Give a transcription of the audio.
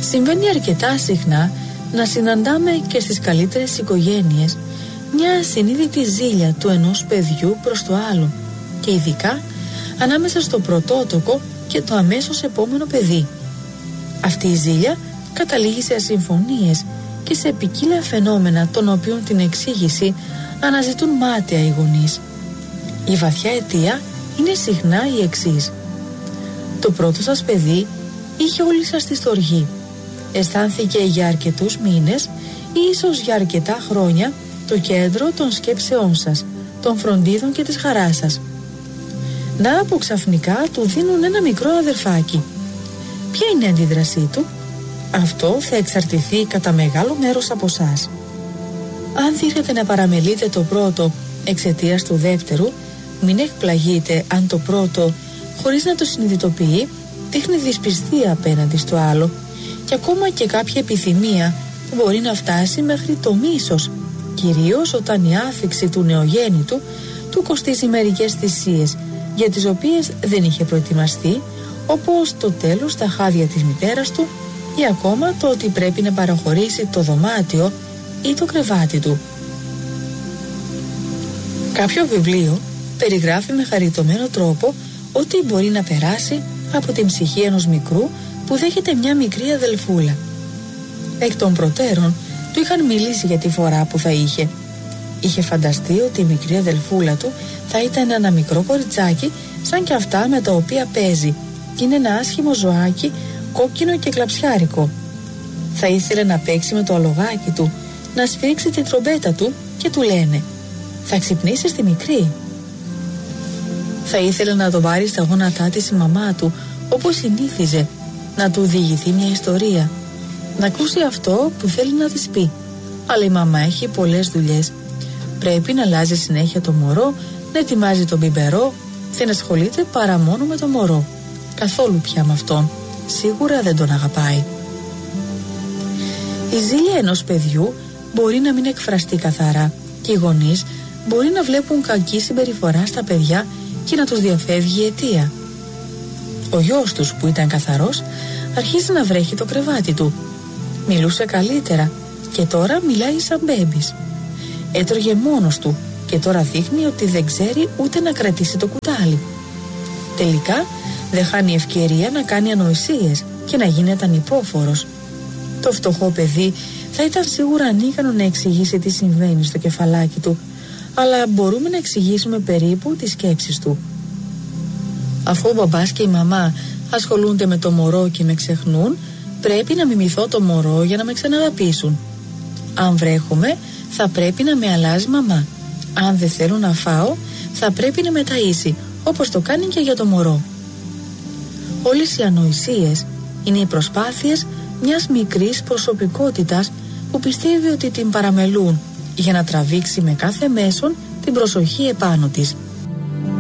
Συμβαίνει αρκετά συχνά να συναντάμε και στις καλύτερες οικογένειες μια ασυνείδητη ζήλια του ενός παιδιού προς το άλλο, και ειδικά ανάμεσα στο πρωτότοκο και το αμέσως επόμενο παιδί. Αυτή η ζήλια καταλήγει σε ασυμφωνίες και σε ποικίλα φαινόμενα, των οποίων την εξήγηση αναζητούν μάταια οι γονείς. Η βαθιά αιτία είναι συχνά η εξής: το πρώτο σας παιδί είχε όλη σας τη στοργή. Αισθάνθηκε για αρκετούς μήνες ή ίσως για αρκετά χρόνια το κέντρο των σκέψεών σας, των φροντίδων και της χαράς σας. Να που ξαφνικά του δίνουν ένα μικρό αδερφάκι. Ποια είναι η αντίδρασή του? Αυτό θα εξαρτηθεί κατά μεγάλο μέρος από εσάς. Αν δείχνετε να παραμελείτε το πρώτο εξαιτίας του δεύτερου, μην εκπλαγείτε αν το πρώτο, χωρίς να το συνειδητοποιεί, δείχνει δυσπιστία απέναντι στο άλλο, και ακόμα και κάποια επιθυμία που μπορεί να φτάσει μέχρι το μίσος, κυρίως όταν η άφιξη του νεογέννητου του κοστίζει μερικές θυσίες για τις οποίες δεν είχε προετοιμαστεί, όπως το τέλος στα χάδια της μητέρας του, ή ακόμα το ότι πρέπει να παραχωρήσει το δωμάτιο ή το κρεβάτι του. Κάποιο βιβλίο περιγράφει με χαριτωμένο τρόπο ότι μπορεί να περάσει από την ψυχή ενός μικρού που δέχεται μια μικρή αδελφούλα. Εκ των προτέρων του είχαν μιλήσει για τη φορά που θα είχε. Είχε φανταστεί ότι η μικρή αδελφούλα του θα ήταν ένα μικρό κοριτσάκι σαν και αυτά με τα οποία παίζει, και είναι ένα άσχημο ζωάκι, κόκκινο και κλαψιάρικο. Θα ήθελε να παίξει με το αλογάκι του, να σφίξει την τρομπέτα του, και του λένε: θα ξυπνήσεις τη μικρή. Θα ήθελε να τον πάρει στα γόνατά της η μαμά του, όπως συνήθιζε, να του διηγηθεί μια ιστορία, να ακούσει αυτό που θέλει να της πει. Αλλά η μαμά έχει πολλές δουλειές. Πρέπει να αλλάζει συνέχεια το μωρό, να ετοιμάζει τον μπιμπερό, δεν ασχολείται παρά μόνο με το μωρό. Καθόλου πια με αυτόν. Σίγουρα δεν τον αγαπάει. Η ζήλια ενός παιδιού μπορεί να μην εκφραστεί καθαρά, και οι γονείς μπορεί να βλέπουν κακή συμπεριφορά στα παιδιά και να τους διαφεύγει η αιτία. Ο γιος τους, που ήταν καθαρός, αρχίζει να βρέχει το κρεβάτι του. Μιλούσε καλύτερα και τώρα μιλάει σαν μπέμπης. Έτρωγε μόνος του και τώρα δείχνει ότι δεν ξέρει ούτε να κρατήσει το κουτάλι. Τελικά δεν χάνει ευκαιρία να κάνει ανοησίες και να γίνεται ανυπόφορος. Το φτωχό παιδί θα ήταν σίγουρα ανίκανο να εξηγήσει τι συμβαίνει στο κεφαλάκι του, αλλά μπορούμε να εξηγήσουμε περίπου τις σκέψεις του. Αφού ο μπαμπάς και η μαμά ασχολούνται με το μωρό και με ξεχνούν, πρέπει να μιμηθώ το μωρό για να με ξαναγαπήσουν. Αν βρέχομαι, θα πρέπει να με αλλάζει μαμά. Αν δεν θέλω να φάω, θα πρέπει να με ταΐσει, όπως το κάνει και για το μωρό. Όλες οι ανοησίες είναι οι προσπάθειες μιας μικρής προσωπικότητας που πιστεύει ότι την παραμελούν, για να τραβήξει με κάθε μέσον την προσοχή επάνω της.